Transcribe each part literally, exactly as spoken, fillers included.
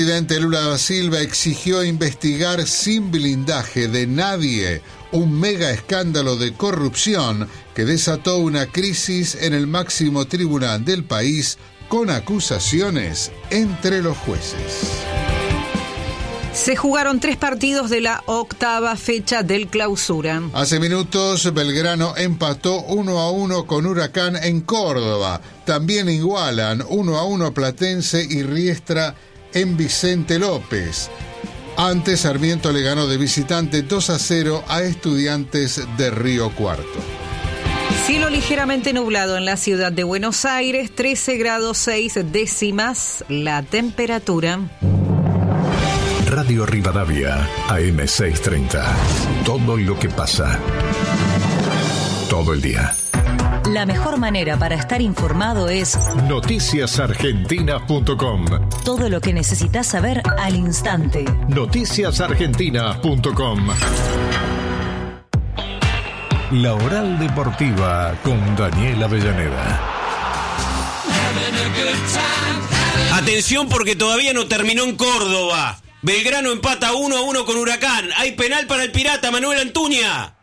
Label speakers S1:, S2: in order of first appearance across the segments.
S1: El presidente Lula da Silva exigió investigar sin blindaje de nadie un mega escándalo de corrupción que desató una crisis en el máximo tribunal del país con acusaciones entre los jueces.
S2: Se jugaron tres partidos de la octava fecha del Clausura.
S1: Hace minutos Belgrano empató uno a uno con Huracán en Córdoba. También igualan uno a uno Platense y Riestra en Vicente López. Antes Sarmiento le ganó de visitante dos a cero a Estudiantes de Río Cuarto.
S2: Cielo ligeramente nublado en la ciudad de Buenos Aires, trece grados seis décimas la temperatura.
S3: Radio Rivadavia, A M seiscientos treinta. Todo lo que pasa. Todo el día.
S4: La mejor manera para estar informado es
S3: noticias argentinas punto com.
S4: Todo lo que necesitas saber al instante.
S3: noticias argentinas punto com. La Oral Deportiva con Daniel Avellaneda.
S5: Atención porque todavía no terminó en Córdoba. Belgrano empata uno a uno con Huracán. Hay penal para el Pirata, Manuel Antuña.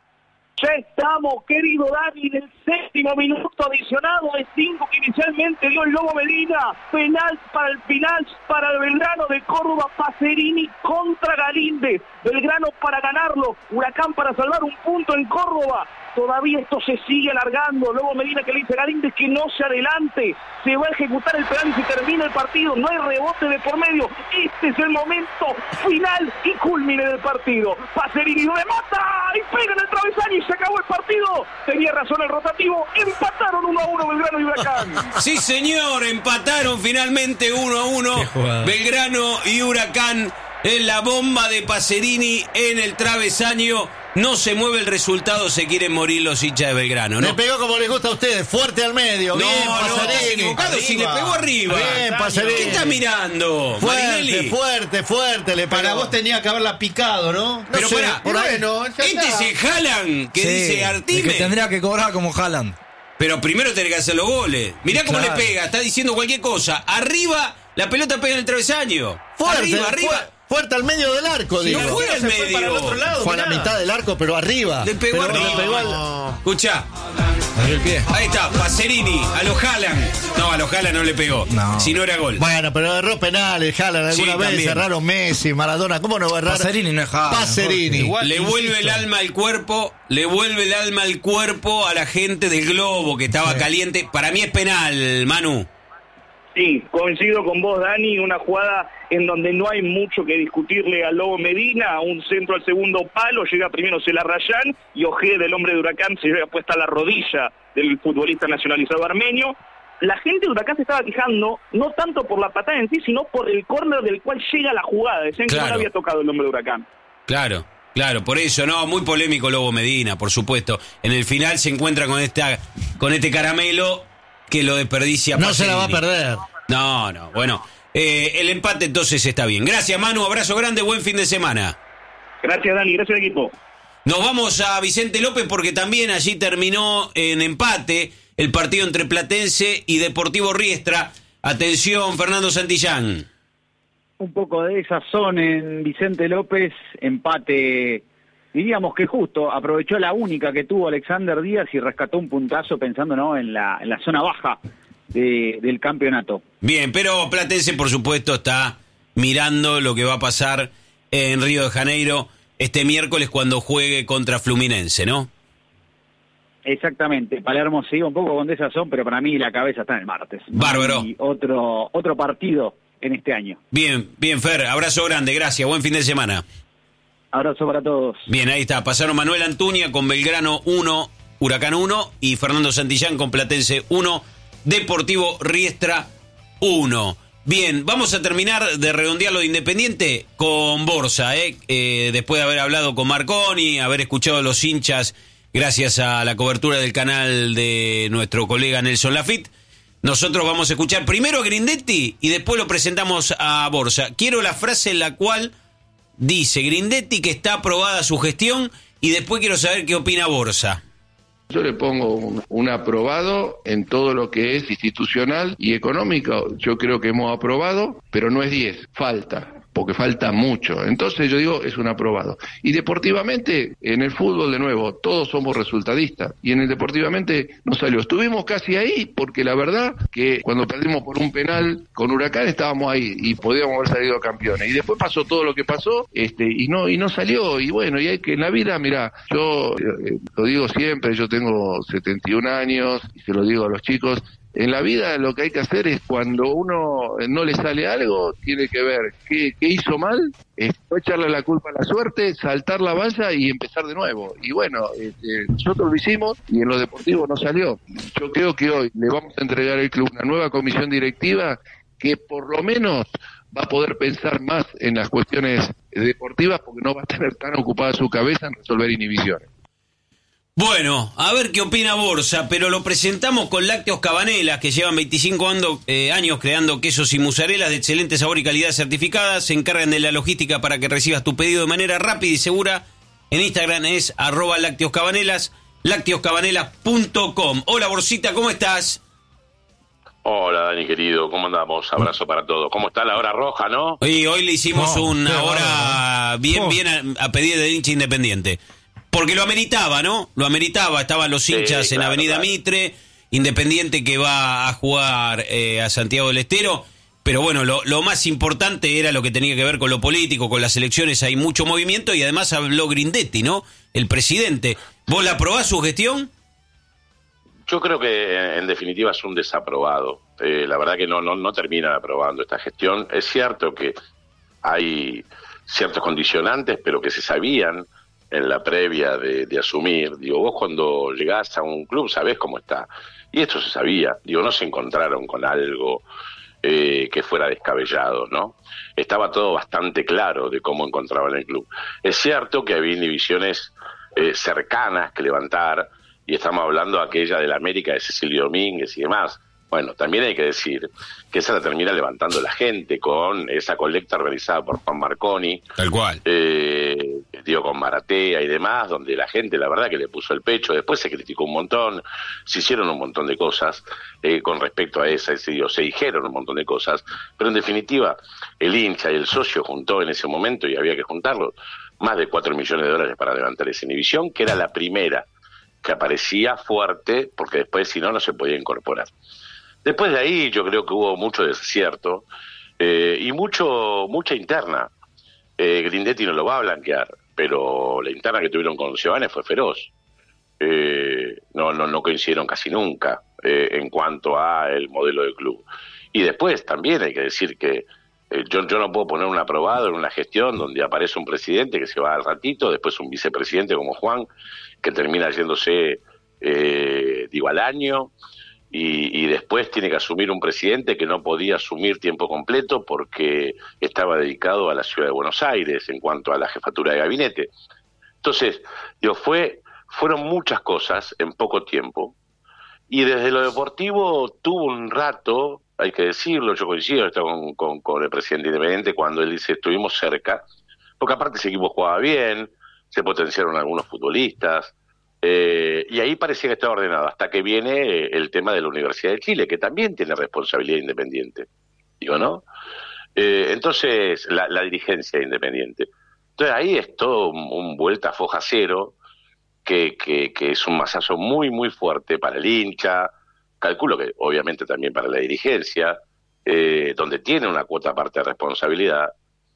S6: Ya estamos, querido Dani, en el séptimo minuto adicionado de cinco que inicialmente dio el Lobo Medina. Penal para el final, para el Belgrano de Córdoba. Pacerini contra Galíndez. Belgrano para ganarlo, Huracán para salvar un punto en Córdoba. Todavía esto se sigue alargando. Lobo Medina que le dice a Galíndez que no se adelante. Se va a ejecutar el penal y se termina el partido. No hay rebote de por medio. Este es el momento final y culmine del partido. Pacerini remata y pega en el travesaño y se acabó el partido. Tenía razón el rotativo. Empataron uno a uno Belgrano y Huracán.
S5: Sí, señor. Empataron finalmente uno a uno. Belgrano y Huracán. En la bomba de Pacerini en el travesaño. No se mueve el resultado, se quieren morir los hinchas de Belgrano, ¿no?
S7: Le pegó como les gusta a ustedes, fuerte al medio.
S5: No,
S7: bien,
S5: no,
S7: Pacerini.
S5: equivocado, si le pegó arriba.
S7: Bien, Pacerini.
S5: ¿Qué está mirando?
S7: Fuerte,
S5: Marinelli?
S7: fuerte, fuerte. Le
S8: Para
S7: pegó.
S8: vos tenía que haberla picado, ¿no?
S7: No
S5: Pero
S7: sé,
S5: pará,
S7: por ahí no.
S5: Este es el Haaland que
S9: Sí,
S5: dice Artime.
S9: el que tendría que cobrar como Haaland.
S5: Pero primero tiene que hacer los goles. Mirá cómo
S9: Claro.
S5: le pega, está diciendo cualquier cosa. Arriba, la pelota pega en el travesaño.
S7: Fuerte,
S5: arriba, arriba.
S7: fu- fuerte al medio del arco,
S5: Si
S7: digo.
S5: no fue al
S8: Se fue para el
S5: medio.
S8: otro lado,
S7: Fue a la
S8: mirá.
S7: mitad del arco, pero arriba.
S5: Le pegó
S7: Pero
S5: arriba.
S7: le pegó al-
S5: Escuchá,
S9: Abrió el pie.
S5: ahí está, Pacerini, a los Haaland. No, a los Haaland no le pegó.
S9: No.
S5: Si no era gol.
S7: Bueno, pero erró penales, Haaland alguna
S5: Sí,
S7: vez,
S5: también.
S7: erraron Messi, Maradona, ¿cómo no va a errar?
S9: Pacerini no es Haaland.
S7: Pacerini.
S9: Igual,
S5: Le
S9: insisto.
S5: vuelve el alma al cuerpo, le vuelve el alma al cuerpo a la gente del Globo que estaba caliente. Para mí es penal, Manu.
S6: Sí, coincido con vos, Dani, una jugada en donde no hay mucho que discutirle a Lobo Medina, un centro al segundo palo, llega primero Celarrayán y Ojeda, el hombre de Huracán, se lleva puesta a la rodilla del futbolista nacionalizado armenio. La gente de Huracán se estaba quejando, no tanto por la patada en sí, sino por el córner del cual llega la jugada. Decían que no
S5: Claro.
S6: le había tocado el hombre de Huracán.
S5: Claro, claro, por eso, no, muy polémico Lobo Medina, por supuesto. En el final se encuentra con esta, con este caramelo que lo desperdicia.
S7: No se la va a
S5: Pacerini.
S7: perder.
S5: No, no, bueno, eh, el empate entonces está bien. Gracias, Manu, abrazo grande, buen fin de semana.
S6: Gracias, Dani, gracias equipo.
S5: Nos vamos a Vicente López porque también allí terminó en empate el partido entre Platense y Deportivo Riestra. Atención, Fernando Santillán.
S10: Un poco de sazón en Vicente López, empate, diríamos que justo, aprovechó la única que tuvo Alexander Díaz y rescató un puntazo pensando, ¿no?, en la, en la zona baja de, del campeonato.
S5: Bien, pero Platense, por supuesto, está mirando lo que va a pasar en Río de Janeiro este miércoles cuando juegue contra Fluminense, ¿no?
S10: Exactamente, Palermo se iba un poco con desazón, pero para mí la cabeza está en el martes.
S5: Bárbaro.
S10: Y otro, otro partido en este año.
S5: Bien, bien, Fer, abrazo grande, gracias, buen fin de semana.
S10: Abrazo para todos.
S5: Bien, ahí está, pasaron Manuel Antuña con Belgrano uno, Huracán uno y Fernando Santillán con Platense uno, Deportivo Riestra uno. Bien, vamos a terminar de redondear lo de Independiente con Borsa, ¿eh? Eh, después de haber hablado con Marconi, haber escuchado a los hinchas, gracias a la cobertura del canal de nuestro colega Nelson Lafitte. Nosotros vamos a escuchar primero a Grindetti y después lo presentamos a Borsa. Quiero la frase en la cual dice Grindetti que está aprobada su gestión y después quiero saber qué opina Borsa.
S11: Yo le pongo un, un aprobado en todo lo que es institucional y económico. Yo creo que hemos aprobado, pero no es diez, falta. Porque falta mucho. Entonces yo digo, es un aprobado. Y deportivamente, en el fútbol de nuevo, todos somos resultadistas. Y en el deportivamente no salió. Estuvimos casi ahí, porque la verdad que cuando perdimos por un penal con Huracán estábamos ahí y podíamos haber salido campeones. Y después pasó todo lo que pasó, este, y no, y no salió. Y bueno, y hay que en la vida, mira, yo eh, lo digo siempre, yo tengo setenta y un años, y se lo digo a los chicos. En la vida lo que hay que hacer es cuando uno no le sale algo, tiene que ver qué, qué hizo mal, es no echarle la culpa a la suerte, saltar la valla y empezar de nuevo. Y bueno, este, nosotros lo hicimos y en lo deportivo no salió. Yo creo que hoy le vamos a entregar al club una nueva comisión directiva que por lo menos va a poder pensar más en las cuestiones deportivas porque no va a tener tan ocupada su cabeza en resolver inhibiciones.
S5: Bueno, a ver qué opina Borsa, pero lo presentamos con Lácteos Cabanelas, que llevan veinticinco ando, eh, años creando quesos y musarelas de excelente sabor y calidad certificadas. Se encargan de la logística para que recibas tu pedido de manera rápida y segura. En Instagram es arroba lácteos cabanelas, lácteos cabanelas punto com. Hola Borsita, ¿cómo estás?
S12: Hola Dani querido, ¿cómo andamos? Abrazo para todos. ¿Cómo está la hora roja, no?
S5: Hoy, hoy le hicimos
S12: Oh,
S5: una
S12: qué
S5: hora
S12: bárbaro.
S5: bien,
S12: Oh.
S5: bien a, a pedido del hincha independiente. Porque lo ameritaba, ¿no? Lo ameritaba, estaban los hinchas
S12: Sí,
S5: en
S12: claro,
S5: Avenida
S12: claro.
S5: Mitre, Independiente que va a jugar eh, a Santiago del Estero, pero bueno, lo, lo más importante era lo que tenía que ver con lo político, con las elecciones, hay mucho movimiento y además habló Grindetti, ¿no? El presidente. ¿Vos la aprobás su gestión?
S12: Yo creo que en definitiva es un desaprobado. Eh, la verdad que no, no, no termina aprobando esta gestión. Es cierto que hay ciertos condicionantes, pero que se sabían en la previa de, de asumir. Digo, vos cuando llegás a un club sabés cómo está. Y esto se sabía. Digo, no se encontraron con algo eh, que fuera descabellado, ¿no? Estaba todo bastante claro de cómo encontraban el club. Es cierto que había divisiones eh, cercanas que levantar, y estamos hablando de aquella de la América de Cecilio Domínguez y demás. Bueno, también hay que decir que esa la termina levantando la gente con esa colecta organizada por Juan Marconi.
S5: Tal cual.
S12: Eh, digo, con Maratea y demás, donde la gente, la verdad, que le puso el pecho. Después se criticó un montón, se hicieron un montón de cosas eh, con respecto a esa, ese, digo, se dijeron un montón de cosas, pero en definitiva, el hincha y el socio juntó en ese momento, y había que juntarlo, más de cuatro millones de dólares para levantar esa inhibición, que era la primera que aparecía fuerte, porque después, si no, no se podía incorporar. Después de ahí yo creo que hubo mucho desacierto eh, y mucho mucha interna. Eh, Grindetti no lo va a blanquear, pero la interna que tuvieron con Giovanni fue feroz. Eh, no, no, no coincidieron casi nunca eh, en cuanto a el modelo del club. Y después también hay que decir que eh, yo, yo no puedo poner un aprobado en una gestión donde aparece un presidente que se va al ratito, después un vicepresidente como Juan, que termina yéndose, eh, digo, al año. Y, y después tiene que asumir un presidente que no podía asumir tiempo completo porque estaba dedicado a la ciudad de Buenos Aires en cuanto a la jefatura de gabinete. Entonces, digo, fue, fueron muchas cosas en poco tiempo. Y desde lo deportivo tuvo un rato, hay que decirlo, yo coincido esto con, con, con el presidente independiente cuando él dice estuvimos cerca, porque aparte ese equipo jugaba bien, se potenciaron algunos futbolistas. Eh, y ahí parecía que estaba ordenado, hasta que viene eh, el tema de la Universidad de Chile, que también tiene responsabilidad independiente, digo, ¿no? Eh, entonces, la, la dirigencia independiente. Entonces ahí es todo un, un vuelta a foja cero, que, que, que es un masazo muy, muy fuerte para el hincha, calculo que obviamente también para la dirigencia, eh, donde tiene una cuota aparte de responsabilidad,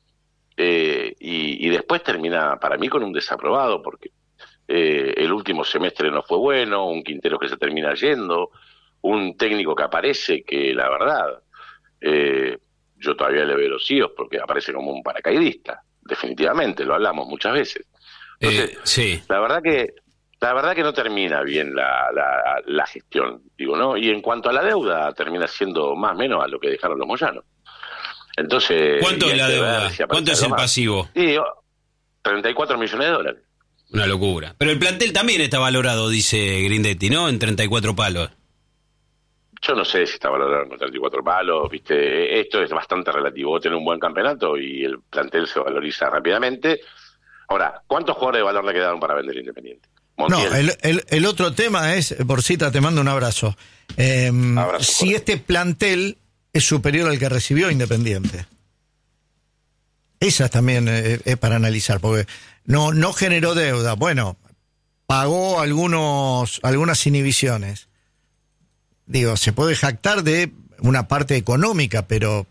S12: eh, y, y después termina para mí con un desaprobado, porque Eh, el último semestre no fue bueno, un Quintero que se termina yendo, un técnico que aparece que la verdad, eh, yo todavía le veo los hijos porque aparece como un paracaidista, definitivamente, lo hablamos muchas veces. Entonces,
S5: eh, sí.
S12: la verdad que la verdad que no termina bien la, la, la gestión, digo, ¿no? Y en cuanto a la deuda, termina siendo más o menos a lo que dejaron los moyanos. Entonces,
S5: ¿cuánto es la deuda?
S12: Si
S5: ¿Cuánto es el
S12: más.
S5: pasivo?
S12: Sí, treinta y cuatro millones de dólares.
S5: Una locura. Pero el plantel también está valorado, dice Grindetti, ¿no? En treinta y cuatro palos.
S12: Yo no sé si está valorado en treinta y cuatro palos, ¿viste? Esto es bastante relativo. Vos tenés un buen campeonato y el plantel se valoriza rápidamente. Ahora, ¿cuántos jugadores de valor le quedaron para vender Independiente? Montiel.
S7: No, el, el, el otro tema es, Borcita, te mando un abrazo. Eh,
S12: Abrazo,
S7: si
S12: por-
S7: este plantel es superior al que recibió Independiente. Esa también eh, es para analizar, porque no, no generó deuda. Bueno, pagó algunos, algunas inhibiciones. Digo, se puede jactar de una parte económica, pero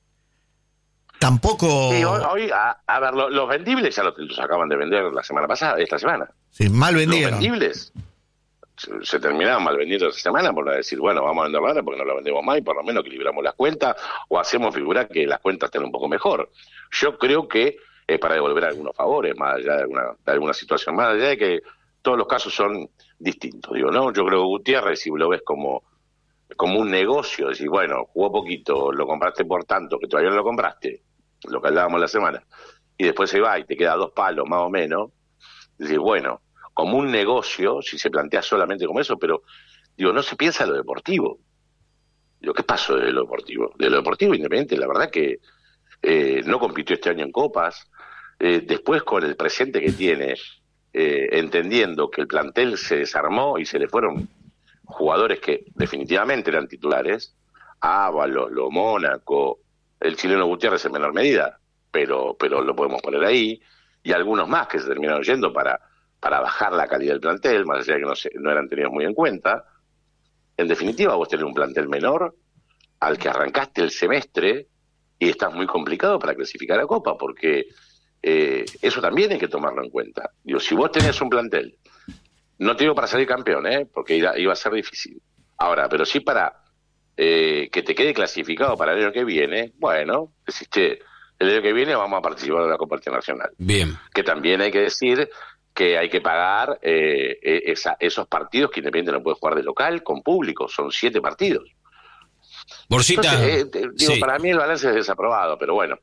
S7: tampoco...
S12: Sí, hoy, hoy, a, a ver, lo- los vendibles ya los, los acaban de vender la semana pasada, esta semana.
S7: Sí, mal
S12: Los
S7: vendieron.
S12: vendibles se, se terminaban mal vendiendo esta semana por no decir, bueno, vamos a venderlo ahora porque no lo vendemos más y por lo menos equilibramos las cuentas o hacemos figurar que las cuentas estén un poco mejor. Yo creo que es para devolver algunos favores, más allá de alguna, de alguna situación, más allá de que todos los casos son distintos, digo, ¿no? Yo creo que Gutiérrez, si lo ves como, como un negocio, decir, bueno, jugó poquito, lo compraste por tanto, que todavía no lo compraste, lo que hablábamos la semana, y después se va y te queda dos palos más o menos, decir, bueno, como un negocio, si se plantea solamente como eso, pero, digo, no se piensa en lo deportivo. Digo, ¿qué pasó de lo deportivo? De lo deportivo Independiente, la verdad que eh, no compitió este año en Copas, eh, después con el presente que tiene, eh, entendiendo que el plantel se desarmó y se le fueron jugadores que definitivamente eran titulares, Ábalos, Lo Mónaco, el chileno Gutiérrez en menor medida, pero, pero lo podemos poner ahí, y algunos más que se terminaron yendo para, para bajar la calidad del plantel, más allá de que no, se, no eran tenidos muy en cuenta. En definitiva, vos tenés un plantel menor al que arrancaste el semestre y estás muy complicado para clasificar a Copa, porque eh, eso también hay que tomarlo en cuenta. Digo, si vos tenés un plantel, no te digo para salir campeón, ¿eh? Porque iba, iba a ser difícil. Ahora, pero sí para eh, que te quede clasificado para el año que viene, bueno, decís, che, el año que viene vamos a participar de la Copa Internacional.
S5: Bien.
S12: Que también hay que decir que hay que pagar eh, esa, esos partidos que Independiente no puede jugar de local con público, son siete partidos.
S5: Borcita,
S12: Entonces, eh, digo,
S5: sí.
S12: para mí el balance es desaprobado, pero bueno,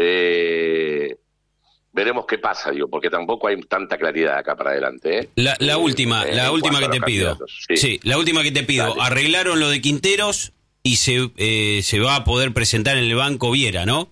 S12: eh, veremos qué pasa, digo, porque tampoco hay tanta claridad acá para adelante. ¿eh?
S5: La, la última,
S12: Eh,
S5: la
S12: en
S5: última que
S12: cuanto a
S5: te
S12: los
S5: pido.
S12: candidatos, sí.
S5: Sí, la última que te pido.
S12: Dale.
S5: Arreglaron lo de Quinteros y se, eh, se va a poder presentar en el Banco Viera, ¿no?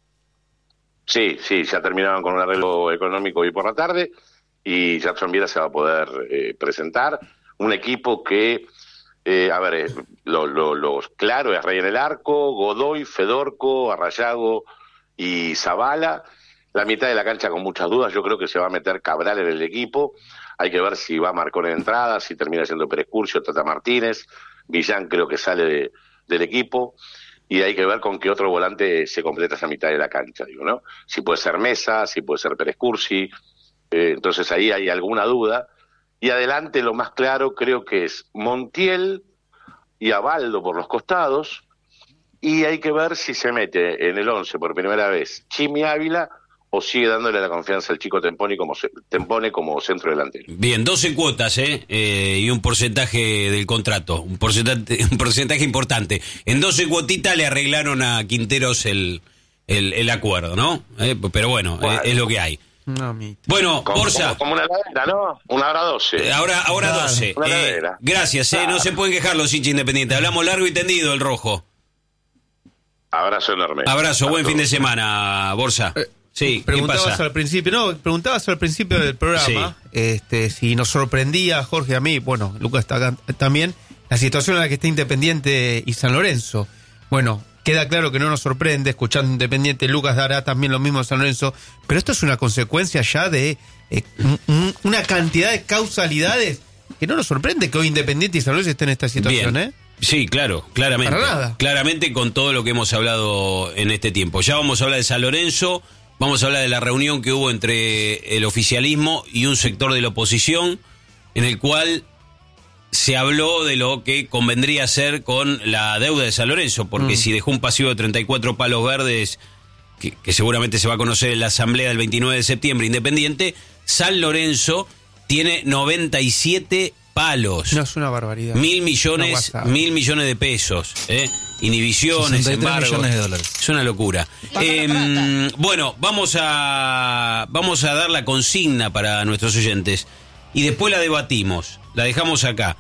S12: Sí, sí, ya terminaron con un arreglo económico hoy por la tarde y Jackson Viera se va a poder eh, presentar. Un equipo que, eh, a ver, eh, lo, lo, lo claro es Rey en el arco, Godoy, Fedorco, Arrayago y Zavala. La mitad de la cancha con muchas dudas, yo creo que se va a meter Cabral en el equipo. Hay que ver si va Marcón en entrada, si termina siendo Pérez Curcio, Tata Martínez. Villán creo que sale de, del equipo. Y hay que ver con qué otro volante se completa esa mitad de la cancha, digo, ¿no? Si puede ser Mesa, si puede ser Pérez Cursi, eh, entonces ahí hay alguna duda. Y adelante lo más claro creo que es Montiel y Abaldo por los costados, y hay que ver si se mete en el once por primera vez Chimi Ávila o sigue dándole la confianza al chico Tempone como, Tempone como centro delantero.
S5: Bien, doce cuotas, ¿eh? ¿eh? Y un porcentaje del contrato, un porcentaje, un porcentaje importante. En doce cuotitas le arreglaron a Quinteros el, el, el acuerdo, ¿no? Eh, pero bueno,
S12: Bueno.
S5: Es, es lo que hay.
S8: No, mi...
S5: Bueno,
S12: Como,
S5: Borsa,
S12: como, como una heladera, ¿no? Una hora doce.
S5: ahora, ahora
S12: Claro,
S5: doce.
S12: una
S5: Eh,
S12: heladera.
S5: gracias, ¿eh? No se pueden quejar los hinchas independientes. Hablamos largo y tendido, el rojo.
S12: Abrazo enorme.
S5: Abrazo,
S12: Para
S5: buen fin de
S12: todos.
S5: semana, Borsa. Sí, ¿qué
S8: Preguntabas
S5: pasa?
S8: al principio, no, preguntabas al principio del programa, este, si nos sorprendía, Jorge, a mí, bueno, Lucas está acá también, la situación en la que está Independiente y San Lorenzo. Bueno, queda claro que no nos sorprende, escuchando Independiente, Lucas dará también lo mismo a San Lorenzo, pero esto es una consecuencia ya de eh, un- un- una cantidad de causalidades que no nos sorprende que hoy Independiente y San Lorenzo estén en esta situación,
S5: Bien.
S8: ¿eh?
S5: Sí, claro, claramente.
S8: Para nada.
S5: Claramente con todo lo que hemos hablado en este tiempo. Ya vamos a hablar de San Lorenzo, vamos a hablar de la reunión que hubo entre el oficialismo y un sector de la oposición, en el cual se habló de lo que convendría hacer con la deuda de San Lorenzo, porque
S8: Mm.
S5: si dejó un pasivo de treinta y cuatro palos verdes, que, que seguramente se va a conocer en la asamblea del veintinueve de septiembre, Independiente, San Lorenzo tiene noventa y siete palos.
S8: No, es una barbaridad.
S5: Mil
S8: Una
S5: millones,
S8: guasada.
S5: mil millones de pesos, ¿eh? Inhibiciones,
S9: sesenta y tres
S5: embargos.
S9: millones de dólares.
S5: Es una locura. Eh, bueno, vamos a vamos a dar la consigna para nuestros oyentes y después la debatimos, la dejamos acá.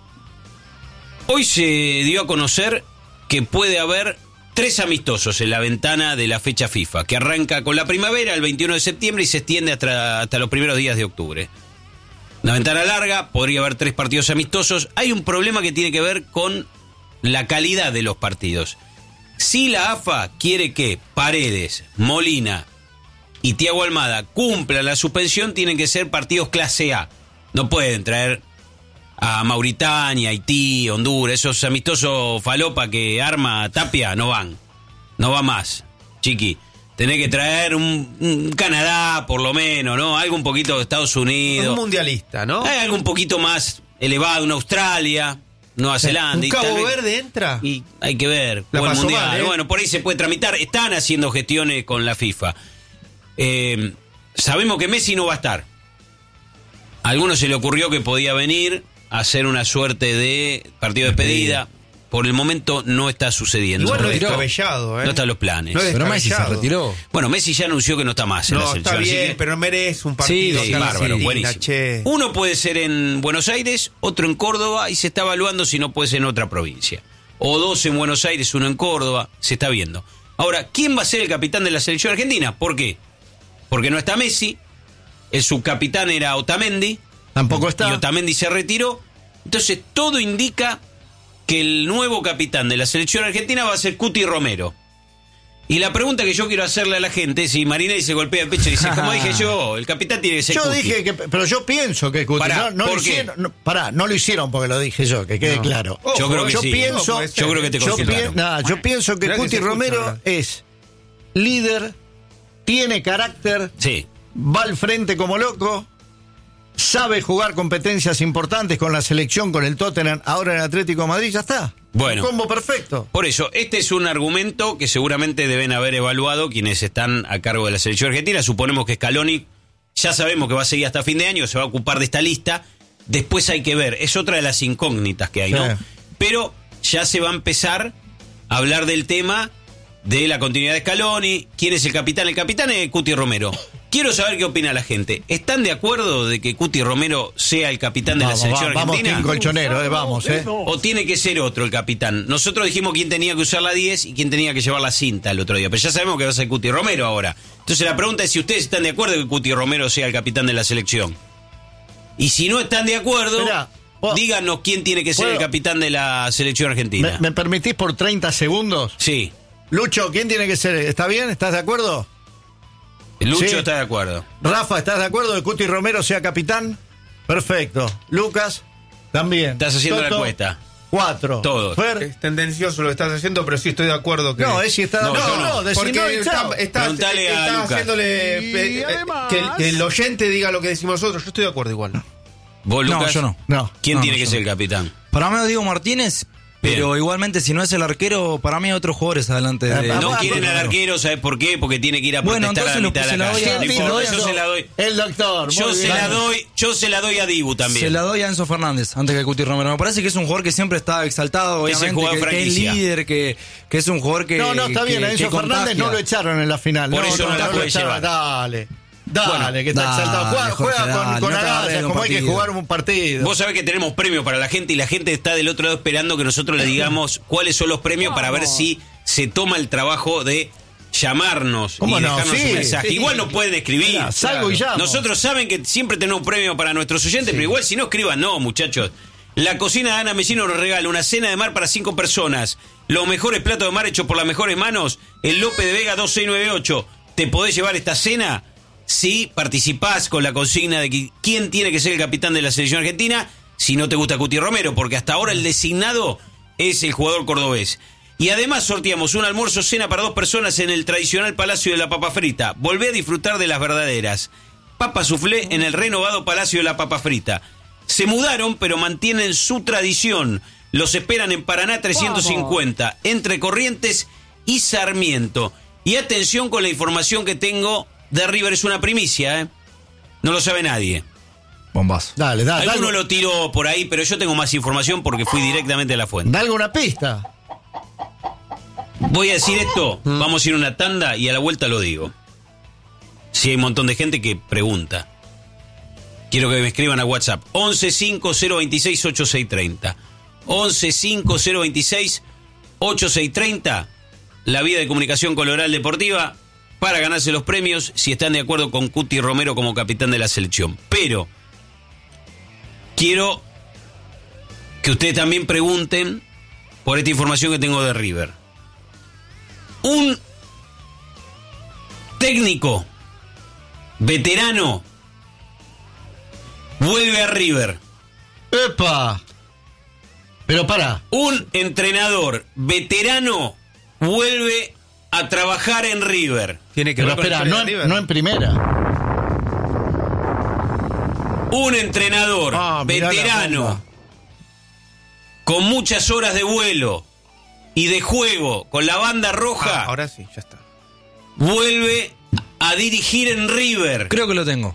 S5: Hoy se dio a conocer que puede haber tres amistosos en la ventana de la fecha FIFA, que arranca con la primavera el veintiuno de septiembre y se extiende hasta, hasta los primeros días de octubre. Una ventana larga, podría haber tres partidos amistosos. Hay un problema que tiene que ver con la calidad de los partidos. Si la A F A quiere que Paredes, Molina y Thiago Almada cumplan la suspensión, tienen que ser partidos clase A. No pueden traer a Mauritania, Haití, Honduras, esos amistosos falopa que arma Tapia, no van. No va más, chiqui. Tenés que traer un, un Canadá, por lo menos, ¿no? Algo un poquito de Estados Unidos.
S8: Un mundialista, ¿no?
S5: Hay algo un poquito más elevado, una Australia, Nueva Zelanda.
S8: ¿Un Cabo Verde entra?
S5: Y hay que ver.
S8: La
S5: o el
S8: pasó
S5: mundial.
S8: mal, ¿eh?
S5: Bueno, por ahí se puede tramitar. Están haciendo gestiones con la FIFA. Eh, sabemos que Messi no va a estar. A algunos se le ocurrió que podía venir a hacer una suerte de partido de despedida. Por el momento no está sucediendo.
S8: Igual no es descabellado, ¿eh?
S5: No están los planes.
S8: No es
S9: Pero Messi se retiró.
S5: Bueno, Messi ya anunció que no está más en
S8: No,
S5: la selección.
S8: está bien,
S5: así que-
S8: pero merece un partido.
S5: Sí,
S8: acá en
S5: bárbaro,
S8: Argentina,
S5: buenísimo.
S8: che.
S5: Uno puede ser en Buenos Aires, otro en Córdoba y se está evaluando si no puede ser en otra provincia. O dos en Buenos Aires, uno en Córdoba, se está viendo. Ahora, ¿quién va a ser el capitán de la selección argentina? ¿Por qué? Porque no está Messi, el subcapitán era Otamendi.
S7: Tampoco está.
S5: Y Otamendi se retiró. Entonces, todo indica que el nuevo capitán de la selección argentina va a ser Cuti Romero. Y la pregunta que yo quiero hacerle a la gente es si Marinelli se golpea el pecho y dice, como dije yo, el capitán tiene que ser
S7: Yo
S5: Cuti.
S7: dije que, pero yo pienso que Cuti,
S5: Pará,
S7: no, no
S5: ¿por
S7: lo
S5: qué?
S7: hicieron, no, pará, no lo hicieron porque lo dije yo, que quede
S5: No.
S7: claro.
S5: Yo creo que
S7: yo
S5: sí.
S7: Pienso,
S5: No, puede ser. Yo creo que te
S7: yo,
S5: consultaron.
S7: pi- nah, yo pienso que
S8: Mirá que
S7: Cuti
S8: se escucha
S7: Romero
S8: ahora.
S7: es líder, tiene carácter,
S5: Sí.
S7: va al frente como loco, sabe jugar competencias importantes con la selección, con el Tottenham, ahora en el Atlético de Madrid, ya está.
S5: Bueno.
S7: Un combo perfecto.
S5: Por eso, este es un argumento que seguramente deben haber evaluado quienes están a cargo de la selección argentina. Suponemos que Scaloni, ya sabemos que va a seguir hasta fin de año, se va a ocupar de esta lista. Después hay que ver, es otra de las incógnitas que hay, ¿no?
S7: Sí.
S5: Pero ya se va a empezar a hablar del tema de la continuidad de Scaloni. ¿Quién es el capitán? El capitán es Cuti Romero. Quiero saber qué opina la gente. ¿Están de acuerdo de que Cuti Romero sea el capitán de
S7: Vamos,
S5: la selección
S7: va- vamos,
S5: argentina?
S7: Team Colchonero, eh, vamos, eh.
S5: ¿O tiene que ser otro el capitán? Nosotros dijimos quién tenía que usar la diez y quién tenía que llevar la cinta el otro día, pero ya sabemos que va a ser Cuti Romero ahora. Entonces la pregunta es si ustedes están de acuerdo que Cuti Romero sea el capitán de la selección. Y si no están de acuerdo,
S7: Mirá, vos-
S5: díganos quién tiene que ser
S7: ¿Puedo?
S5: el capitán de la selección argentina.
S7: ¿Me, me permitís por treinta segundos?
S5: Sí,
S7: Lucho, ¿quién tiene que ser? ¿Está bien? ¿Estás de acuerdo?
S5: Lucho
S7: Sí.
S5: está de acuerdo.
S7: Rafa, ¿estás de acuerdo de que Cuti Romero sea capitán? Perfecto. Lucas, también.
S5: Estás haciendo la
S7: Toto,
S5: encuesta.
S7: Cuatro.
S5: Todos.
S7: Fer,
S8: Es tendencioso lo que estás haciendo, pero sí estoy de acuerdo que...
S7: no, es si está de
S5: No,
S7: acuerdo.
S5: yo
S7: No,
S5: no.
S7: no, decí
S8: Porque
S7: no y
S8: está,
S7: chao.
S8: está-
S5: Preguntale a
S8: está
S5: Lucas.
S8: haciéndole eh, eh, que, el- que el oyente diga lo que decimos nosotros. Yo estoy de acuerdo igual.
S5: ¿Vos,
S9: No,
S5: Lucas?
S9: yo no.
S7: No.
S5: ¿Quién
S9: No,
S5: tiene
S9: no,
S5: que
S9: yo
S5: ser
S9: no.
S5: el capitán?
S9: Para mí es Diego Martínez, pero
S5: Bien.
S9: igualmente si no es el arquero, para mí hay otros jugadores adelante de...
S7: Eh,
S5: No
S7: Vamos,
S5: quieren al
S7: Romero.
S5: arquero, ¿sabes por qué? Porque tiene que ir a
S9: Bueno,
S5: protestar a la mitad
S9: entonces
S5: de
S9: lo-
S5: la
S9: se la
S5: calle.
S9: doy a-
S5: No
S7: ¿Quién
S5: importa,
S7: dijo
S5: yo
S7: eso?
S5: se la doy.
S7: El doctor.
S5: Yo
S7: muy
S5: se
S7: bien.
S5: la doy, yo se la doy a Dibu también.
S9: Se la doy a Enzo Fernández antes que a Cuti Romero. Me parece que es un jugador que siempre está exaltado,
S5: Es el
S9: obviamente,
S5: jugador
S9: que, que es
S5: franquicia.
S9: líder, que, que es un jugador que...
S7: No, no, está
S9: que-
S7: bien. A
S9: que
S7: Enzo Fernández
S9: contagia.
S7: no lo echaron en la final.
S5: Por
S7: no,
S5: eso no la
S7: lo
S5: puede
S7: echaron.
S5: llevar.
S7: Dale. Dale,
S5: Bueno,
S7: que está
S9: dale,
S7: exaltado. Juega,
S9: Jorge,
S7: juega con,
S9: dale,
S7: con
S9: no te agarres
S7: agallas,
S9: de un
S7: como hay que
S9: partido.
S7: jugar un partido.
S5: Vos sabés que tenemos premios para la gente y la gente está del otro lado esperando que nosotros le digamos cuáles son los premios para ver si se toma el trabajo de llamarnos y
S7: ¿Cómo no?
S5: dejarnos
S7: Sí,
S5: un mensaje.
S7: sí.
S5: Igual no pueden escribir.
S7: Mira, salgo y llamo.
S5: Nosotros saben que siempre tenemos un premio para nuestros oyentes, pero igual si no escriban, no, muchachos. La cocina de Ana Mesino nos regala una cena de mar para cinco personas. Los mejores platos de mar hechos por las mejores manos. El López de Vega dos seis nueve ocho. ¿Te podés llevar esta cena? Si participás con la consigna de que quién tiene que ser el capitán de la selección argentina, si no te gusta Cuti Romero, porque hasta ahora el designado es el jugador cordobés. Y además sorteamos un almuerzo cena para dos personas en el tradicional Palacio de la Papa Frita. Volvé a disfrutar de las verdaderas. Papa Soufflé en el renovado Palacio de la Papa Frita. Se mudaron, pero mantienen su tradición. Los esperan en Paraná trescientos cincuenta, entre Corrientes y Sarmiento. Y atención con la información que tengo de River, es una primicia, ¿eh? No lo sabe nadie.
S9: Bombazo.
S7: Dale, dale.
S5: Alguno
S7: dale,
S5: lo tiró por ahí, pero yo tengo más información porque fui directamente a la fuente.
S7: dale una pista.
S5: Voy a decir esto, vamos a ir a una tanda y a la vuelta lo digo. Si hay un montón de gente que pregunta. Quiero que me escriban a WhatsApp. once cinco cero veintiséis ochenta y seis treinta. once cinco cero veintiséis ochenta y seis treinta. La vía de comunicación con Oral Deportiva para ganarse los premios si están de acuerdo con Cuti Romero como capitán de la selección. Pero quiero que ustedes también pregunten por esta información que tengo de River. Un técnico veterano vuelve a River.
S7: ¡Epa! Pero para.
S5: Un entrenador veterano vuelve a trabajar en River.
S8: Tiene que
S7: Pero
S8: ver
S7: espera,
S8: con la
S7: no,
S8: historia de
S7: en,
S8: River.
S7: no en primera.
S5: Un entrenador
S7: Ah, mirá la
S5: veterano
S7: bomba.
S5: con muchas horas de vuelo y de juego con la banda roja
S8: Ah, ahora sí, ya está.
S5: vuelve a dirigir en River.
S9: Creo que lo tengo.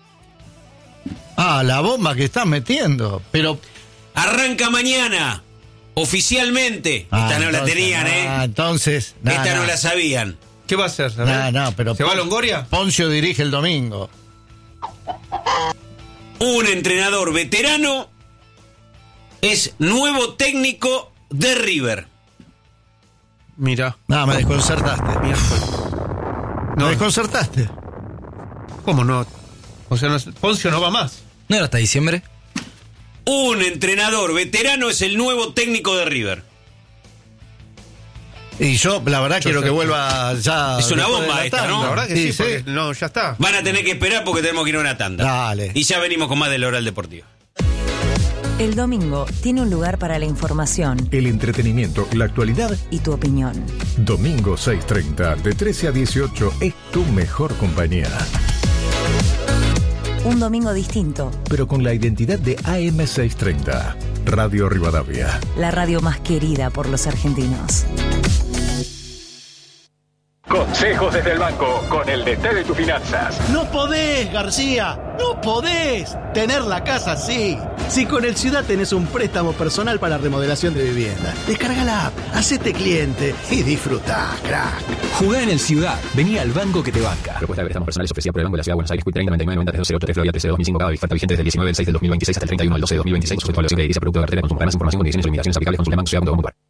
S7: Ah, la bomba que estás metiendo. Pero.
S5: Arranca mañana, oficialmente.
S7: Ah,
S5: Esta no la
S7: entonces,
S5: tenían, ¿eh?
S7: Ah, entonces. nah,
S5: Esta no
S7: nah.
S5: la sabían.
S8: ¿Qué va a hacer? A
S7: No,
S8: ver.
S7: no, pero.
S8: ¿Se va a
S7: Pon-
S8: Longoria?
S7: Poncio dirige el domingo.
S5: Un entrenador veterano es nuevo técnico de River.
S8: Mira.
S7: No, me desconcertaste.
S8: Miércoles.
S7: Me
S8: No,
S7: desconcertaste.
S8: ¿cómo no? O sea, no, Poncio no va más.
S9: ¿No era hasta diciembre?
S5: Un entrenador veterano es el nuevo técnico de River.
S7: Y yo, la verdad,
S8: Yo
S7: quiero
S8: sé.
S7: que vuelva ya.
S5: Es una
S7: después de
S5: bomba
S7: la
S5: esta,
S7: tanda.
S5: ¿no?
S8: La verdad que sí,
S7: sí.
S8: porque no, ya está.
S5: Van a tener que esperar porque tenemos que ir a una tanda.
S7: Dale.
S5: Y ya venimos con más del Oral Deportivo.
S4: El domingo tiene un lugar para la información
S3: El entretenimiento, la actualidad.
S4: y tu opinión.
S3: Domingo seis treinta, de trece a dieciocho, es tu mejor compañía.
S4: Un domingo distinto,
S3: Pero con la identidad de A M seiscientos treinta, Radio Rivadavia.
S4: la radio más querida por los argentinos.
S13: Consejos desde el banco con el D T de tus finanzas.
S14: No podés, García, no podés tener la casa así. Si con el Ciudad tenés un préstamo personal para remodelación de vivienda, descarga la app, hacete cliente y disfrutá, crack.
S15: Jugá en el Ciudad. Vení al banco que te banca.
S16: Propuesta de préstamos personales ofrecida por el Banco de la Ciudad de Buenos Aires. Q treinta noventa y nueve noventa tres cero ocho tres Florida trece dos mil cinco. Cada oferta vigente desde el diecinueve del seis del dos mil veintiséis hasta el treinta y uno del doce del dos mil veintiséis. Sujeto a la evaluación crediticia, producto de cartera, consumo. Para más información, condiciones y limitaciones aplicables. Consulte Banco Ciudad punto com punto ar.